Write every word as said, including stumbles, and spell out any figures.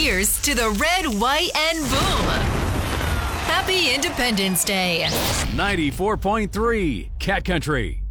Cheers to the red, white, and boom. Happy Independence Day. ninety-four point three Cat Country.